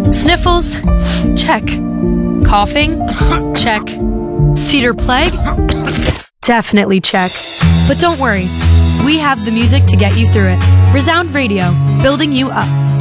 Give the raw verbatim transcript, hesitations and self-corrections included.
Sniffles? Check. Coughing? Check. Cedar plague? Definitely check. But don't worry, we have the music to get you through it. Resound Radio, building you up.